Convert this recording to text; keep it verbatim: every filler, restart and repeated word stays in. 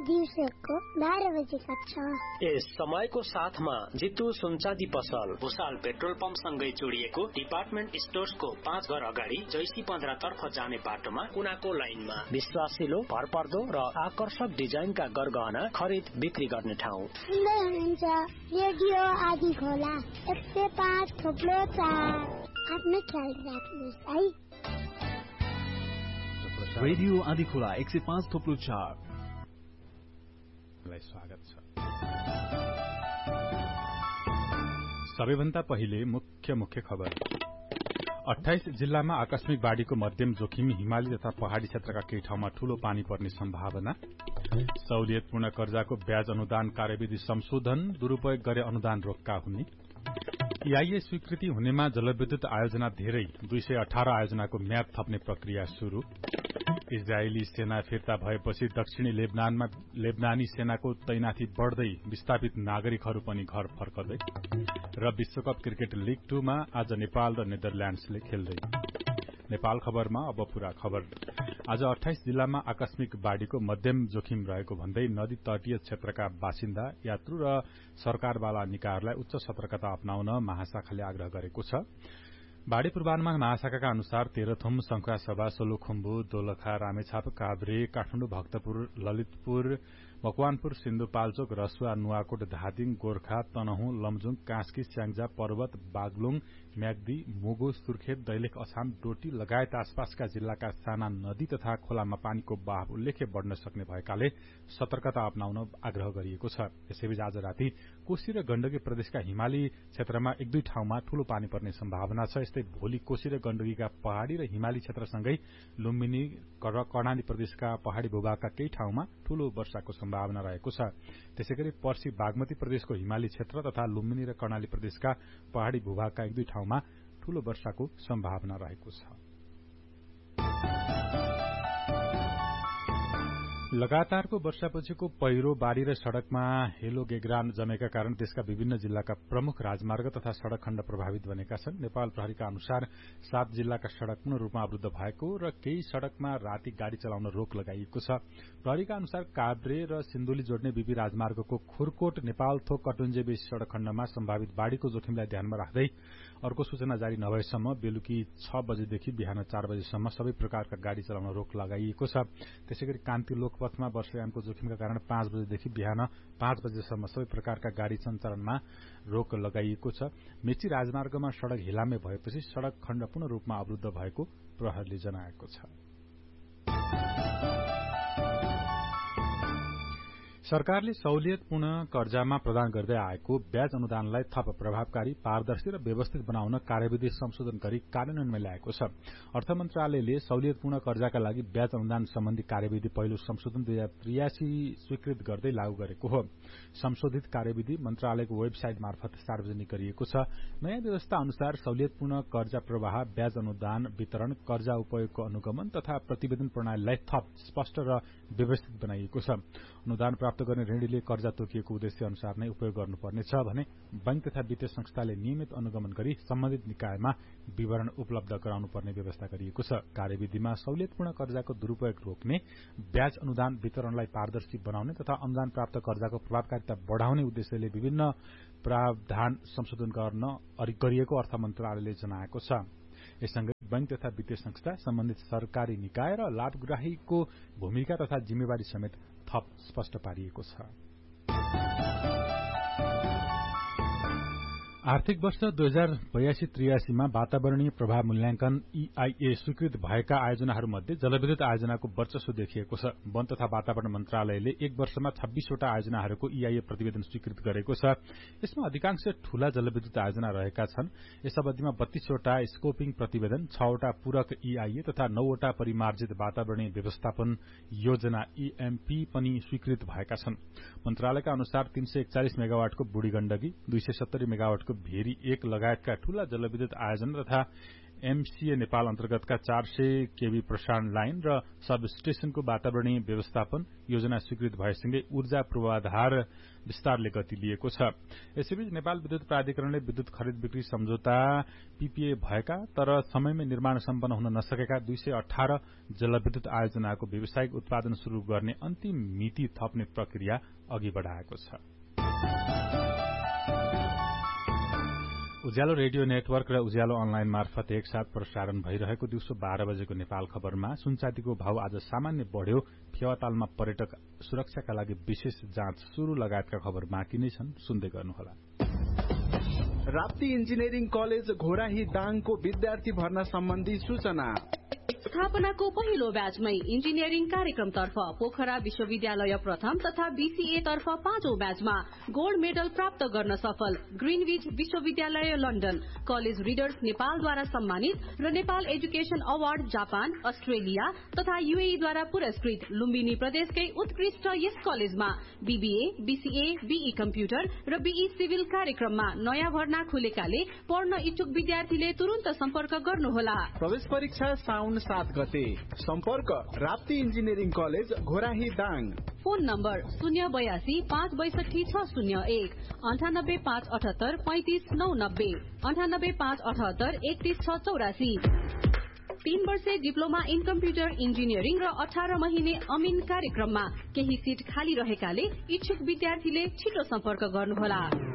दिउँसोको बाह्र बजे कक्षा। यस समयको साथमा जितु सुनचाँदी पसल, भुसाल पेट्रोल पम्प सँगै जोडिएको डिपार्टमेन्ट स्टोर्सको पाँच घर अगाडि जैसी पन्ध्र तर्फ जाने बाटोमा कुनाको लाइनमा विश्वासिलो, भरपर्दो र आकर्षक डिजाइनका गरगहना खरिद बिक्री गर्ने ठाउँ। सुन्दै हुनुहुन्छ रेडियो आदि खोला एक सय पाँच थोप्लो चार। आफ्नो ख्याल राख्नुहोस् है। रेडियो आदि खोला एक सय पाँच थोप्लो चार स्वागत छ। सबैभन्दा पहिले मुख्य मुख्य खबर। अठाइस जिल्लामा आकस्मिक बाढ़ीको मध्यम जोखिम, हिमाली तथा पहाड़ी क्षेत्रका केही ठाउँमा ठूलो पानी पर्ने सम्भावना। सहुलियतपूर्ण कर्जाको ब्याज अनुदान कार्यविधि संशोधन, दुरूपयोग गरे अनुदान रोक्का हुने। ईआईए स्वीकृति हुनेमा जलविद्युत आयोजना धेरै, दुई सय अठारह आयोजनाको म्याद थप्ने प्रक्रिया शुरू। इजरायली सेना फिर्ता भएपछि दक्षिणी लेबनानमा लेबनानी सेनाको तैनाथी बढ़दै, विस्थापित नागरिकहरू पनि घर फर्कदै। र विश्वकप क्रिकेट लीग टूमा आज नेपाल र नेदरल्याण्ड्सले खेल्दै। नेपाल खबरमा अब पूरा खबर। आज अठाइस जिल्लामा आकस्मिक बाढ़ीको मध्यम जोखिम रहेको भन्दै नदी तटीय क्षेत्रका बासिन्दा, यात्रु र सरकारवाला निकायहरूलाई उच्च सतर्कता अपनाउन महाशाखाले आग्रह गरेको छ। बाढ़ी पूर्वानुमान महाशाखाका अनुसार तेह्रथुम, शंखुवासभा, सोलुखुम्बु, दोलखा, रामेछाप, काभ्रे, काठमाडौँ, भक्तपुर, ललितपुर, मकवानपुर, सिन्धुपाल्चोक, रसुवा, नुवाकोट, धादिङ, गोर्खा, तनहुँ, लमजुङ, कास्की, स्याङ्जा, पर्वत, बागलुङ, म्याग्दी, मुगु, सुर्खेत, दैलेख, अछाम, डोटी लगायत आसपासका जिल्लाका साना नदी तथा खोलामा पानीको बहाव उल्लेख्य बढ़न सक्ने भएकाले सतर्कता अपनाउन आग्रह गरिएको छ। यसैबीच आज राति कोशी र गण्डकी प्रदेशका हिमाली क्षेत्रमा एक दुई ठाउँमा ठूलो पानी पर्ने सम्भावना छ। यस्तै भोलि कोशी र गण्डकीका पहाड़ी र हिमाली क्षेत्रसँगै लुम्बिनी र कर्णाली प्रदेशका पहाड़ी भूभागका केही ठाउँमा ठूलो वर्षाको सम्भावना रहेको छ। त्यसैगरी पर्सि बागमती प्रदेशको हिमाली क्षेत्र तथा लुम्बिनी र कर्णाली प्रदेशका पहाड़ी भूभागका एक दुई ठाउँमा ठूलो वर्षाको सम्भावना रहेको छ। लगातारको वर्षापछिको पहिरो, बाढ़ी र सड़कमा हेलो गेग्रान जमेका कारण देशका विभिन्न जिल्लाका प्रमुख राजमार्ग तथा सड़क खण्ड प्रभावित बनेका छन्। नेपाल प्रहरीका अनुसार सात जिल्लाका सड़क पूर्ण रूपमा अवरूद्ध भएको र केही सड़कमा राति गाड़ी चलाउन रोक लगाइएको छ। प्रहरीका अनुसार काभ्रे र सिन्धुली जोड्ने बीबी राजमार्गको खुरकोट नेपालथोक कटुन्जेबेसी सड़क खण्डमा सम्भावित बाढ़ीको जोखिमलाई ध्यानमा राख्दै अर्को सूचना जारी नभएसम्म बेलुकी छ बजेदेखि बिहान चार बजेसम्म सबै प्रकारका गाड़ी चलाउन रोक लगाइएको छ। त्यसैगरी कान्ति लोकपथमा वर्षायामको जोखिमका कारण पाँच बजेदेखि बिहान पाँच बजेसम्म सबै प्रकारका गाड़ी सञ्चालनमा रोक लगाइएको छ। मेची राजमार्गमा सड़क हिलामे भएपछि सड़क खण्ड पूर्ण रूपमा अवरूद्ध भएको प्रहरीले जनाएको छ। सरकारले सहुलियतपूर्ण कर्जामा प्रदान गर्दै आएको ब्याज अनुदानलाई थप प्रभावकारी, पारदर्शी र व्यवस्थित बनाउन कार्यविधि संशोधन गरी कार्यान्वयनमा ल्याएको छ। अर्थ मन्त्रालयले सहुलियतपूर्ण कर्जाका लागि ब्याज अनुदान सम्बन्धी कार्यविधि पहिलो संशोधन दुई हजार त्रियासी स्वीकृत गर्दै लागू गरेको हो। संशोधित कार्यविधि मन्त्रालयको वेबसाइट मार्फत सार्वजनिक गरिएको छ। नयाँ व्यवस्था अनुसार सहुलियतपूर्ण कर्जा प्रवाह, ब्याज अनुदान वितरण, कर्जा उपयोगको अनुगमन तथा प्रतिवेदन प्रणालीलाई थप स्पष्ट र व्यवस्थित बनाइएको छ। अनुदान प्राप्त गर्ने ऋणीले कर्जा तोकिएको उद्देश्य अनुसार नै उपयोग गर्नुपर्नेछ भने बैंक तथा वित्तीय संस्थाले नियमित अनुगमन गरी सम्बन्धित निकायमा विवरण उपलब्ध गराउनुपर्ने व्यवस्था गरिएको छ। कार्यविधिमा सहुलियतपूर्ण कर्जाको दुरूपयोग रोक्ने, ब्याज अनुदान वितरणलाई पारदर्शी बनाउने तथा अनुदान प्राप्त कर्जाको प्रभावकारिता बढ़ाउने उद्देश्यले विभिन्न प्रावधान संशोधन गर्न गरिएको अर्थ मन्त्रालयले जनाएको छ। यससँगै बैंक तथा वित्तीय संस्था, सम्बन्धित सरकारी निकाय र लाभग्राहीको भूमिका तथा जिम्मेवारी समेत थप स्पष्ट पारिएको छ। आर्थिक वर्ष दुई हजार बयासी त्रियासीमा वातावरणीय प्रभाव मूल्याङ्कन ईआईए स्वीकृत भएका आयोजनाहरूमध्ये जलविद्युत आयोजनाको वर्चस्व देखिएको छ। वन तथा वातावरण मन्त्रालयले एक वर्षमा छब्बीसवटा आयोजनाहरूको ईआईए प्रतिवेदन स्वीकृत गरेको छ। यसमा अधिकांश ठूला जलविद्युत आयोजना रहेका छन्। यस अवधिमा बत्तीसवटा स्कोपिङ प्रतिवेदन, छवटा पूरक ईआईए तथा नौवटा परिमार्जित वातावरणीय व्यवस्थापन योजना ईएमपी पनि स्वीकृत भएका छन्। मन्त्रालयका अनुसार तीन सय एकचालिस मेगावाटको बुढी गण्डकी, दुई सय सत्तरी मेगावाटको भेरी एक लगायतका ठूला जलविद्युत आयोजना तथा एमसीए नेपाल अन्तर्गतका चार सय केभी प्रसारण लाइन र सब स्टेशनको वातावरणीय व्यवस्थापन योजना स्वीकृत भएसँगै ऊर्जा पूर्वाधार विस्तारले गति लिएको छ। यसैबीच नेपाल विद्युत प्राधिकरणले विद्युत खरिद बिक्री सम्झौता पीपीए भएका तर समयमै निर्माण सम्पन्न हुन नसकेका दुई सय अठार जलविद्युत आयोजनाको व्यावसायिक उत्पादन शुरू गर्ने अन्तिम मिति थप्ने प्रक्रिया अघि बढ़ाएको छ। उज्यालो रेडियो नेटवर्क र उज्यालो अनलाइन मार्फत एकसाथ प्रसारण भइरहेको दिउँसो बाह्र बजेको नेपाल खबरमा सुनचाँदीको भाव आज सामान्य बढ़्यो, फेवातालमा पर्यटक सुरक्षाका लागि विशेष जाँच शुरू लगायतका खबर बाँकी नै छन्, सुन्दै गर्नुहोला। राप्ती इन्जिनियरिङ कलेज घोराही दाङको विद्यार्थी भर्ना सम्बन्धी सूचना। स्थापनाको पहिलो ब्याचमै इन्जिनियरिङ कार्यक्रमतर्फ पोखरा विश्वविद्यालय प्रथम तथा बीसीए तर्फ पाँचौं ब्याचमा गोल्ड मेडल प्राप्त गर्न सफल ग्रीनविच विश्वविद्यालय लन्डन, कलेज रिडर्स नेपालद्वारा सम्मानित र Nepal education award Japan, Australia तथा यूएईद्वारा पुरस्कृत लुम्बिनी प्रदेशकै उत्कृष्ट यस कलेजमा बीबीए, बीसीए, बीई कम्प्युटर र बीई सिभिल कार्यक्रममा नयाँ भर्ना खुलेकाले पढ्न इच्छुक विद्यार्थीले तुरन्त सम्पर्क गर्नुहोला। प्रवेश परीक्षा साउन सात गते। सम्पर्क Rapti engineering college Ghorahi Dang. Phone number शून्य बयासी पाँच बैसठी छ शून्य एक अन्ठानब्बे पाँच अठहत्तर पैंतिस नौ नब्बे अन्ठानब्बे पाँच अठहत्तर एकतीस छ चौरासी। तीन वर्षे डिप्लोमा इन कम्प्युटर इन्जिनियरिङ र अठार महिने अमिन कार्यक्रममा केही सीट खाली रहेकाले इच्छुक विद्यार्थीले छिटो सम्पर्क गर्नुहोला।